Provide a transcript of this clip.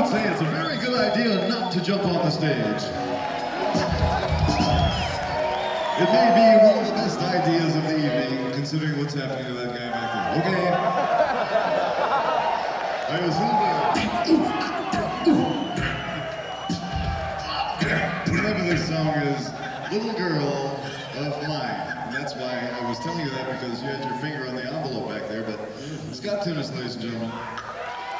would say it's a very good idea not to jump on the stage. It may be one of the best ideas of the evening, considering what's happening to that guy back there. Okay. I assume the name of this song is Little Girl of Mine. And that's why I was telling you that, because you had your finger on the envelope back there, but Scott Tunis, ladies and gentlemen.